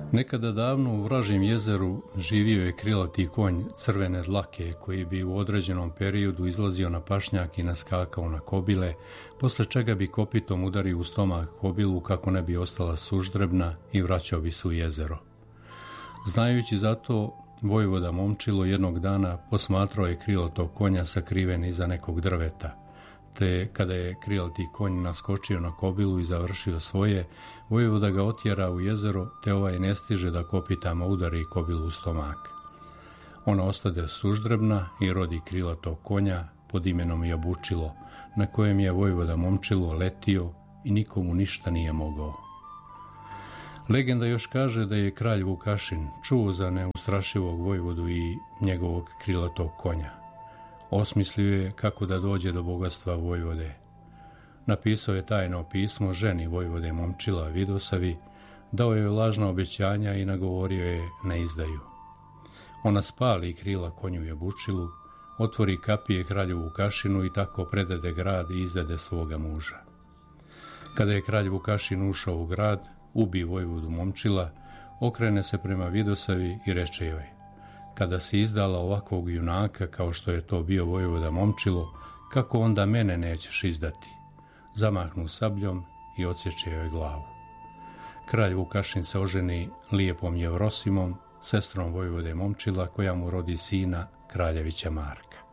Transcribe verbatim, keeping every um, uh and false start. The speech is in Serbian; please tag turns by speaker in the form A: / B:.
A: Nekada davno u Vražjem jezeru živio je krilati konj crvene dlake koji bi u određenom periodu izlazio na pašnjak i naskakao na kobile, posle čega bi kopitom udario u stomak kobilu kako ne bi ostala suždrebna i vraćao bi se u jezero. Znajući zato, vojvoda Momčilo jednog dana posmatrao je krilatog konja sakriven iza nekog drveta, te kada je krilati konj naskočio na kobilu i završio svoje, vojvoda ga otjera u jezero, te ovaj ne stiže da kopitama udari kobilu u stomak. Ona ostade suždrebna i rodi krilatog konja pod imenom Jabučilo, na kojem je vojvoda Momčilo letio i nikomu ništa nije mogao. Legenda još kaže da je kralj Vukašin čuo za neustrašivog vojvodu i njegovog krilatog konja. Osmislio je kako da dođe do bogatstva vojvode. Napisao je tajno pismo ženi vojvode Momčila Vidosavi, dao joj lažna obećanja i nagovorio je na izdaju. Ona spali krila konju Jabučilu, otvori kapije kralju Vukašinu i tako predade grad i izdade svoga muža. Kada je kralj Vukašin ušao u grad, ubi vojvodu Momčila, okrene se prema Vidosavi i reče joj: kada si izdala ovakvog junaka kao što je to bio vojvoda Momčilo, kako onda mene nećeš izdati? Zamahnu sabljom i odsječe joj glavu. Kralj Vukašin se oženi lijepom Jevrosimom, sestrom vojvode Momčila, koja mu rodi sina, kraljevića Marka.